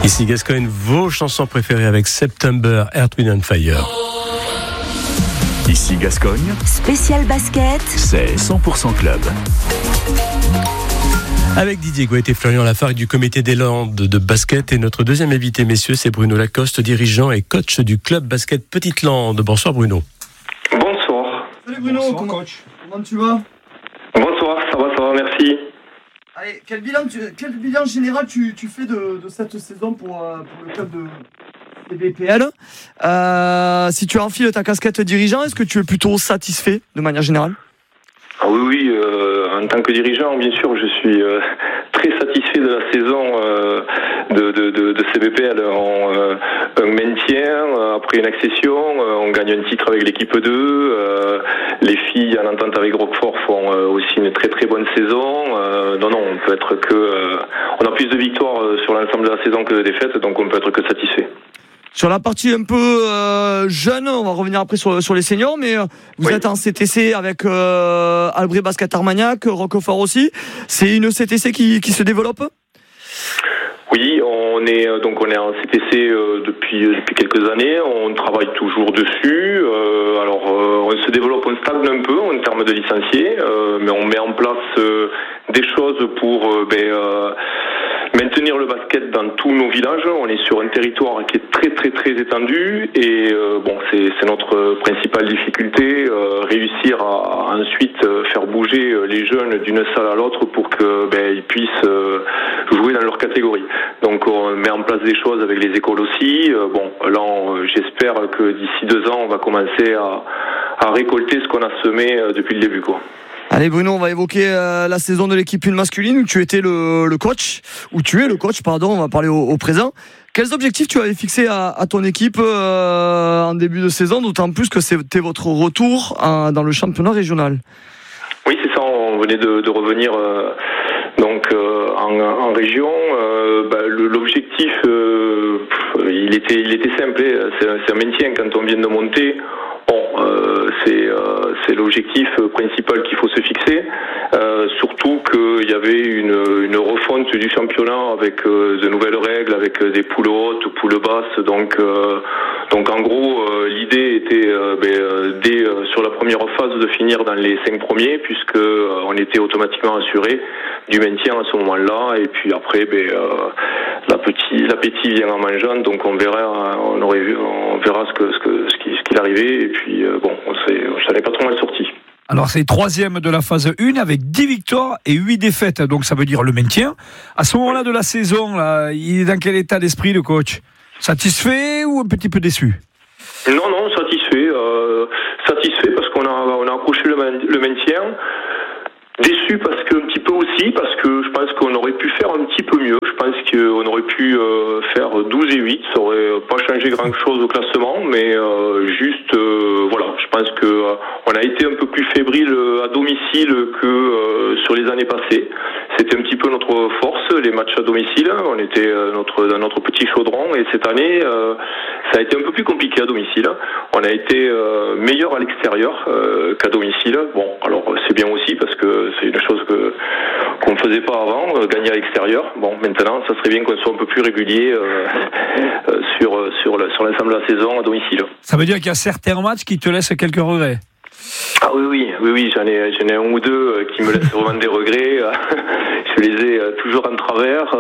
Ici Gascogne, vos chansons préférées avec September, Earth, Wind and Fire. Ici Gascogne, spécial basket, c'est 100% club. Avec Didier Gouet et Florian Lafargue du comité des Landes de basket. Et notre deuxième invité, messieurs, c'est Bruno Lacoste, dirigeant et coach du club basket Petite Lande. Bonsoir Bruno. Bonsoir. Salut Bruno, Bonsoir, comment tu vas? Bonsoir, ça va, merci. Allez, quel bilan général tu fais de cette saison pour le club de BPL? Si tu enfiles ta casquette dirigeant, est-ce que tu es plutôt satisfait de manière générale? Ah oui, en tant que dirigeant, bien sûr, je suis très satisfait de la saison de CBPL. Un maintien, après une accession, on gagne un titre avec l'équipe 2. Les filles, en entente avec Roquefort, font aussi une très très bonne saison. Non, on peut être que... on a plus de victoires sur l'ensemble de la saison que de défaites, donc on peut être que satisfait. Sur la partie un peu jeune, on va revenir après sur les seniors, mais vous êtes en CTC avec Albret Basket Armagnac, Roquefort aussi. C'est une CTC qui se développe? Oui, on est en CTC depuis quelques années. On travaille toujours dessus. On se développe, on stagne un peu en termes de licenciés, mais on met en place des choses pour maintenir le basket dans tous nos villages. On est sur un territoire qui est très très très étendu et c'est notre principale difficulté, réussir à ensuite faire bouger les jeunes d'une salle à l'autre pour qu'ils puissent jouer dans leur catégorie. Donc on met en place des choses avec les écoles aussi. J'espère que d'ici 2 ans on va commencer à récolter ce qu'on a semé depuis le début, quoi. Allez Bruno, on va évoquer la saison de l'équipe 1 masculine où tu étais le coach, on va parler au présent. Quels objectifs tu avais fixés à ton équipe en début de saison, d'autant plus que c'était votre retour dans le championnat régional? Oui, c'est ça, on venait de revenir en région. L'objectif, il était simple, c'est un maintien quand on vient de monter. C'est l'objectif principal qu'il faut se fixer. Surtout qu'il y avait une refonte du championnat avec de nouvelles règles, avec des poules hautes, poules basses. Donc en gros, l'idée était sur la première phase de finir dans les 5 premiers, puisque on était automatiquement assuré du maintien à ce moment-là. Et puis après, l'appétit vient en mangeant. Donc on verra ce qu'il arrivait. Et puis ça n'est pas trop mal sorti. Alors c'est 3e de la phase 1 avec 10 victoires et 8 défaites, donc ça veut dire le maintien. À ce moment-là de la saison, là, il est dans quel état d'esprit le coach? Satisfait ou un petit peu déçu? Non, satisfait parce qu'on a accroché le maintien. Déçu parce que je pense qu'on aurait pu faire un petit peu mieux. Je pense qu'on aurait pu faire 12 et 8, ça aurait pas changé grand chose au classement, mais je pense que on a été un peu plus fébrile à domicile que sur les années passées. C'était un petit peu notre force, les matchs à domicile. On était dans notre petit chaudron, et cette année ça a été un peu plus compliqué à domicile. On a été meilleur à l'extérieur qu'à domicile. Bon, alors c'est bien aussi parce que c'est une chose qu'on ne faisait pas avant, gagner à l'extérieur. Bon, maintenant, ça serait bien qu'on soit un peu plus régulier sur l'ensemble de la saison à domicile. Ça veut dire qu'il y a certains matchs qui te laissent quelques regrets? Ah oui, j'en ai un ou deux qui me laissent vraiment des regrets. Je les ai toujours en travers.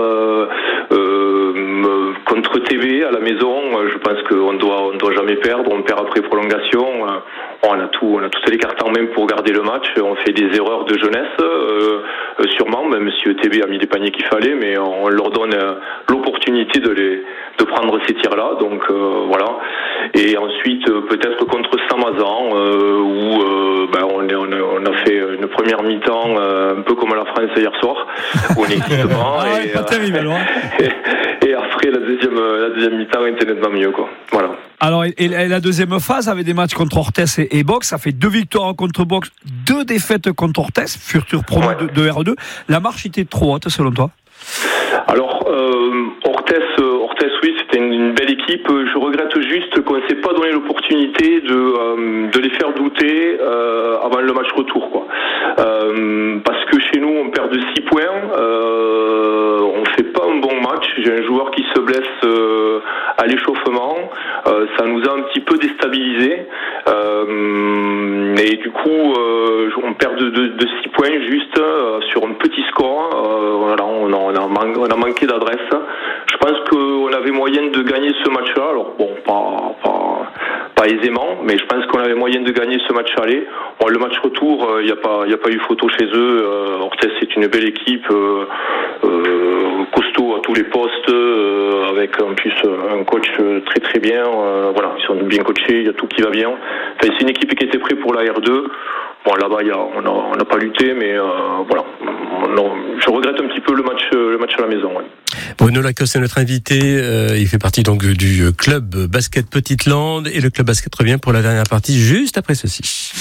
Contre TB à la maison, je pense qu'on doit jamais perdre. On perd après prolongation. On a toutes les cartes en main pour garder le match. On fait des erreurs de jeunesse, sûrement, même si TB a mis les paniers qu'il fallait, mais on leur donne l'opportunité de prendre ces tirs-là. Donc voilà. Et ensuite, peut-être contre Saint-Mazan, où on a fait une première mi-temps un peu comme à la France hier soir, où on n'existe pas. Pas terrible alors. Et après la deuxième mi-temps était nettement mieux, quoi. Voilà. Alors, et la deuxième phase avait des matchs contre Orthez et Box. Ça fait 2 victoires contre Box, 2 défaites contre Orthez, futur promu de R2. La marche était trop haute selon toi? Alors, Orthez, oui, c'était une belle équipe. Je regrette juste qu'on ne s'est pas donné l'opportunité de les faire douter avant le match retour, quoi. Parce que chez nous, on perd de 6 points. On fait pas un bon match. que j'ai un joueur qui se blesse à l'échauffement. Ça nous a un petit peu déstabilisé. Et du coup, on perd de 6 points juste sur un petit score. Voilà, on a manqué d'adresse. Je pense qu'on avait moyen de gagner ce match-là. Alors bon, pas aisément, mais je pense qu'on avait moyen de gagner ce match aller. Bon, le match retour, il n'y a pas eu photo chez eux. Orthez, c'est une belle équipe, costaud à tous les postes, avec en plus un coach très très bien. Voilà, ils sont bien coachés, il y a tout qui va bien. Enfin, c'est une équipe qui était prête pour la R2. Bon, là-bas, on n'a pas lutté, mais voilà. Je regrette un petit peu le match à la maison. Ouais. Bruno Lacoste est notre invité. Il fait partie donc du club basket Petite Lande, et le club basket revient pour la dernière partie juste après ceci.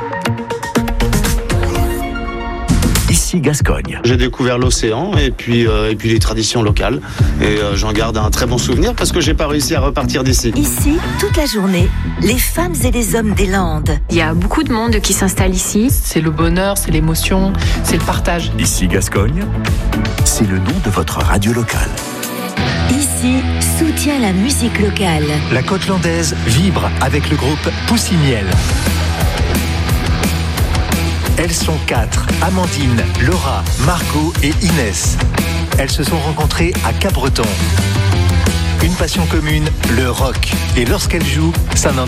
Ici Gascogne. J'ai découvert l'océan et puis les traditions locales. Et j'en garde un très bon souvenir parce que j'ai pas réussi à repartir d'ici. Ici, toute la journée, les femmes et les hommes des Landes. Il y a beaucoup de monde qui s'installe ici. C'est le bonheur, c'est l'émotion, c'est le partage. Ici Gascogne, c'est le nom de votre radio locale. Ici, soutient la musique locale. La côte landaise vibre avec le groupe Poussimiel. Elles sont 4, Amandine, Laura, Margot et Inès. Elles se sont rencontrées à Capbreton. Une passion commune, le rock. Et lorsqu'elles jouent, ça n'en